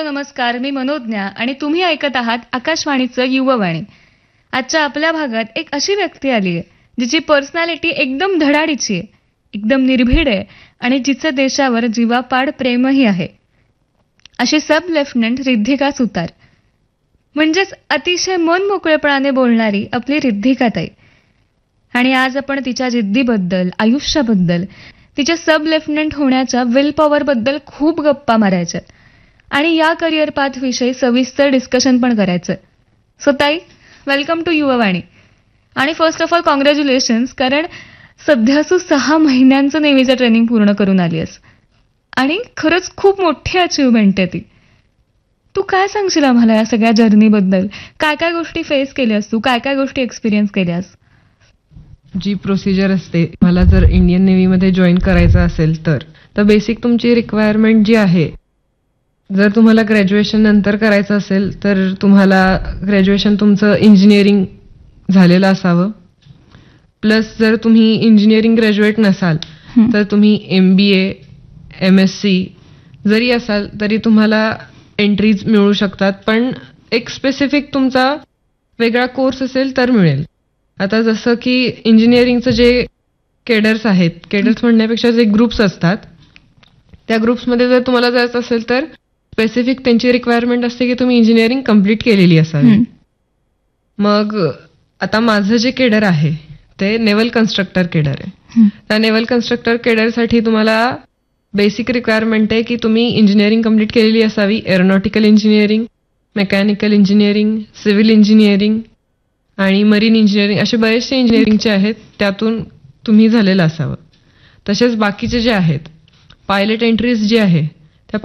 नमस्कार. मी मनोज्ञा आणि तुम्ही ऐकत आहात आकाशवाणीचं युववाणी. आजच्या आपल्या भागात एक अशी व्यक्ती आली आहे जिची पर्सनॅलिटी एकदम धडाडीची आहे, एकदम निर्भीड आहे आणि जिचं देशावर जीवापाड प्रेमही आहे. अशी सब लेफ्टनंट रिद्धिका सुतार, म्हणजेच अतिशय मनमोकळेपणाने बोलणारी आपली रिद्धिकाताई. आणि आज आपण तिच्या जिद्दीबद्दल, आयुष्याबद्दल, तिच्या सब लेफ्टनंट होण्याच्या विल पॉवरबद्दल खूप गप्पा मारायच्या आणि या करिअर पाथ विषयी सविस्तर डिस्कशन पण करायचं. सो ताई, वेलकम टू युववाणी. आणि फर्स्ट ऑफ ऑल कॉंग्रॅच्युलेशन्स, कारण सध्या तू 6 महिन्यांचं नेव्हीचं ट्रेनिंग पूर्ण करून आली आहेस आणि खरंच खूप मोठी अचिव्हमेंट आहे ती. तू काय सांगशील आम्हाला या सगळ्या जर्नीबद्दल? काय काय गोष्टी फेस केल्यास तू, काय काय गोष्टी एक्सपिरियन्स केल्यास? जी प्रोसिजर असते, मला जर इंडियन नेव्हीमध्ये जॉईन करायचं असेल तर बेसिक तुमची रिक्वायरमेंट जी आहे, जर तुम्हाला ग्रॅज्युएशन नंतर करायचं असेल तर तुम्हाला ग्रॅज्युएशन तुमचं इंजिनिअरिंग झालेलं असावं. प्लस जर तुम्ही इंजिनिअरिंग ग्रॅज्युएट नसाल तर तुम्ही MBA, MSc जरी असाल तरी तुम्हाला एंट्रीज मिळू शकतात, पण एक स्पेसिफिक तुमचा वेगळा कोर्स असेल तर मिळेल. आता जसं की इंजिनिअरिंगचं जे केडर्स आहेत, केडर्स म्हणण्यापेक्षा जे ग्रुप्स असतात, त्या ग्रुप्समध्ये जर तुम्हाला जायचं असेल तर स्पेसिफिक त्यांची रिक्वायरमेंट असते की तुम्ही इंजिनिअरिंग कम्प्लीट केलेली असावी. मग आता माझं जे केडर आहे ते नेव्हल कन्स्ट्रक्टर केडर आहे. त्या नेव्हल कन्स्ट्रक्टर केडरसाठी तुम्हाला बेसिक रिक्वायरमेंट आहे की तुम्ही इंजिनिअरिंग कम्प्लीट केलेली असावी. Aeronautical engineering, mechanical engineering, civil engineering आणि मरीन इंजिनिअरिंग असे बरेचसे इंजिनिअरिंगचे आहेत, त्यातून तुम्ही झालेलं असावं. तसेच बाकीचे जे आहेत, पायलट एंट्रीज जे आहे